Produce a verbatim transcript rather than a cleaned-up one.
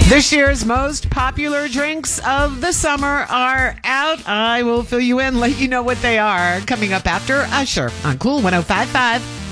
This year's most popular drinks of the summer are out. I will fill you in, let you know what they are coming up after Usher on Cool one oh five point five.